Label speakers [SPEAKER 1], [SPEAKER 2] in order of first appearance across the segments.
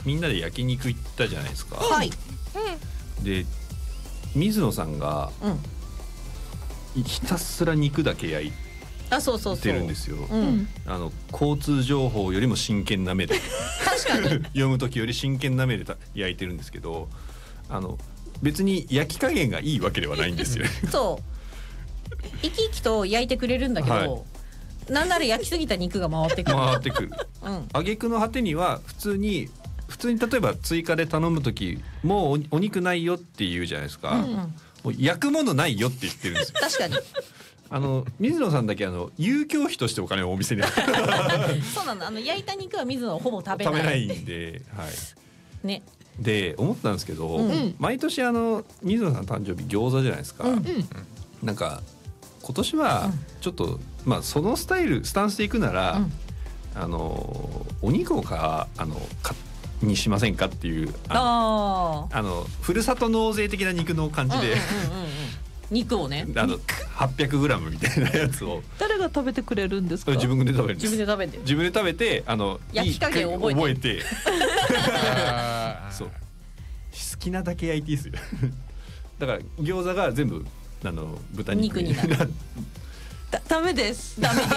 [SPEAKER 1] みんなで焼肉行ったじゃないですか。
[SPEAKER 2] はい。
[SPEAKER 1] で水野さんがひたすら肉だけ焼い
[SPEAKER 2] そうそうそう
[SPEAKER 1] てるんですよ。交通情報よりも真剣な目で
[SPEAKER 2] 確かに
[SPEAKER 1] 読む時より真剣な目で焼いてるんですけど、別に焼き加減がいいわけではないんですよね。
[SPEAKER 2] そう生き生きと焼いてくれるんだけど、
[SPEAKER 1] はい
[SPEAKER 2] なんなら焼きすぎた肉が回ってくる。
[SPEAKER 1] 回ってくる。挙句の果てには普通に例えば追加で頼む時もうお肉ないよって言うじゃないですか。もう焼くものないよって言ってるんですよ。
[SPEAKER 2] 確かに
[SPEAKER 1] 水野さんだけ遊興費としてお金をお店に
[SPEAKER 2] そうなの。焼いた肉は水野はほぼ食べない
[SPEAKER 1] 食べないんで、はい
[SPEAKER 2] ね。
[SPEAKER 1] で思ったんですけど、毎年水野さん誕生日餃子じゃないですか。なんか今年はちょっと、そのスタンスでいくなら、お肉をにしませんかっていうふるさと納税的な肉の感じで、
[SPEAKER 2] 肉をね
[SPEAKER 1] 800g みたいなやつを
[SPEAKER 3] 誰が食べてくれるんですか？
[SPEAKER 1] 自分で食べるんです。
[SPEAKER 2] 自分で食べて焼き加減を覚えて
[SPEAKER 1] そう好きなだけ焼いていいですよ。だから餃子が全部豚肉になる。
[SPEAKER 3] ダメです。ダメです。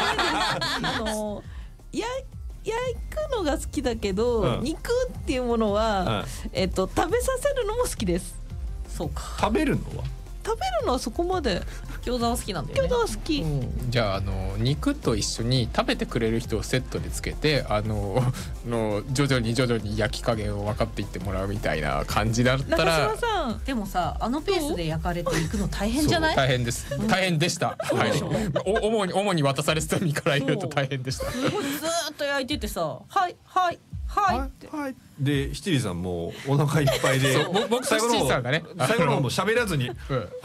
[SPEAKER 3] 焼くのが好きだけど、肉っていうものは、食べさせるのも好きです。
[SPEAKER 2] そうか。
[SPEAKER 1] 食べるのはそこまで。
[SPEAKER 2] 餃子は好きなんだよね。
[SPEAKER 3] 餃子は好き。
[SPEAKER 4] じゃあ肉と一緒に食べてくれる人をセットでつけて徐々に焼き加減を分かっていってもらうみたいな感じだったら。
[SPEAKER 3] 中島さん
[SPEAKER 2] でもさペースで焼かれていくの大変じゃない？
[SPEAKER 4] 大変です。大変でした。はい。主に渡されてた身から言うと大変でした。
[SPEAKER 2] すごいずーっと焼いててさはいって
[SPEAKER 1] で七里さんもお腹いっぱいで
[SPEAKER 4] 僕と七里さんがね
[SPEAKER 1] 最後の方も喋らずに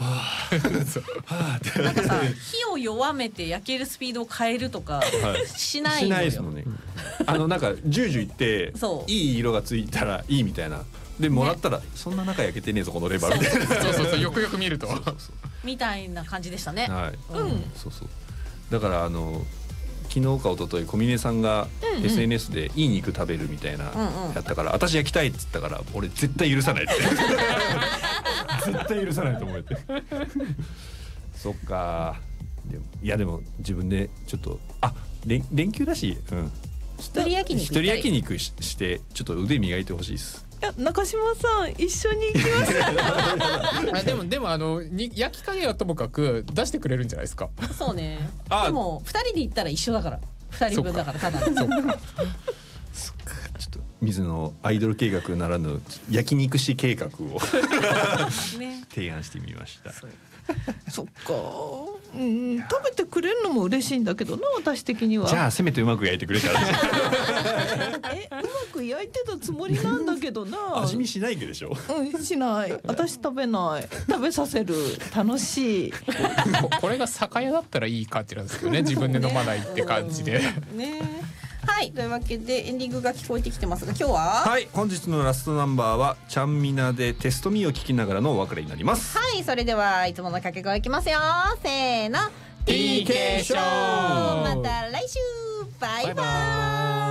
[SPEAKER 2] なんかさ火を弱めて焼けるスピードを変えるとかしないのよ。
[SPEAKER 1] しないですもんね。なんかジュージュいっていい色がついたらいいみたいなでもらったらそんな中焼けてねえぞこのレバーみたいな。
[SPEAKER 4] そうよくよく見ると
[SPEAKER 2] みたいな感じでしたね。
[SPEAKER 1] そうだから昨日か一昨日小峰さんが SNS でいい肉食べるみたいなやったから私焼きたいっつったから俺絶対許さないって絶対許さないと思ってそっか。でも自分でちょっと連休だし
[SPEAKER 2] 一人焼
[SPEAKER 1] 肉してちょっと腕磨いてほしいです。
[SPEAKER 3] いや中島さん一緒に行きます
[SPEAKER 4] でも焼き加減はともかく出してくれるんじゃないですか。
[SPEAKER 2] そうね。でも2人で行ったら一緒だから2人分だからただ
[SPEAKER 1] そっかちょっと水野アイドル計画ならぬ焼肉師計画を提案してみました。
[SPEAKER 3] そっか、食べてくれるのも嬉しいんだけどな私的には。
[SPEAKER 1] じゃあせめてうまく焼いてくれたら。
[SPEAKER 3] うまく焼いてたつもりなんだけどな。
[SPEAKER 1] 味見しないでしょ。
[SPEAKER 3] しない。私食べない。食べさせる。楽しい。
[SPEAKER 4] これが酒屋だったらいい感じなんですけどね。自分で飲まないって感じで。
[SPEAKER 2] はい、というわけでエンディングが聞こえてきてますが今日は
[SPEAKER 1] 本日のラストナンバーはちゃんみなでテストミーを聞きながらのお別れになります。
[SPEAKER 2] はい、それではいつもの掛け声いきますよ。せーの
[SPEAKER 4] PK ショー。
[SPEAKER 2] また来週バイバイ。